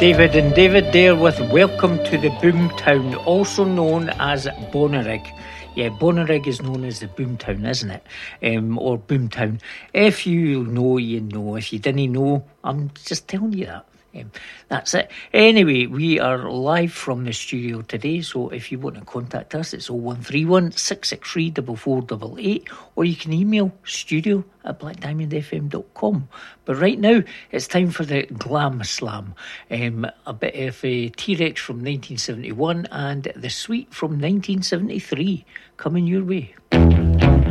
David and David there with Welcome to the Boomtown, also known as Bonnyrigg. Yeah, Bonnyrigg is known as the Boomtown, isn't it? Or Boomtown. If you know, you know. If you didn't know, I'm just telling you that. That's it. Anyway, we are live from the studio today, so if you want to contact us, it's 0131 663 4488, or you can email studio@blackdiamondfm.com. But right now, it's time for the Glam Slam. A bit of a T-Rex from 1971 and The Sweet from 1973 coming your way.